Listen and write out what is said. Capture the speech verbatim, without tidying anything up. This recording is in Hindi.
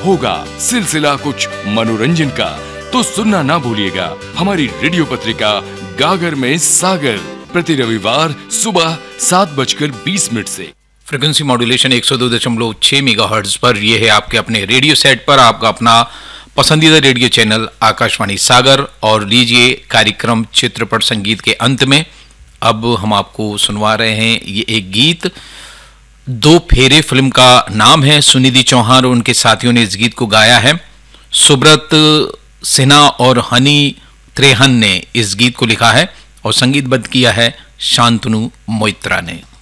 होगा सिलसिला कुछ मनोरंजन का, तो सुनना ना भूलिएगा हमारी रेडियो पत्रिका गागर में सागर, प्रति रविवार सुबह सात बजकर बीस मिनट से। फ्रीक्वेंसी मॉड्यूलेशन एक सौ दो दशमलव छह मेगाहर्ट्ज पर। यह है आपके अपने रेडियो सेट पर आपका अपना पसंदीदा रेडियो चैनल आकाशवाणी सागर। और लीजिए कार्यक्रम चित्रपट संगीत के अंत में अब हम आपको सुनवा रहे हैं ये एक गीत। दो फेरे फिल्म का नाम है। सुनिधि चौहान और उनके साथियों ने इस गीत को गाया है। सुब्रत सिन्हा और हनी त्रेहन ने इस गीत को लिखा है और संगीतबद्ध किया है शांतनु मोइत्रा ने।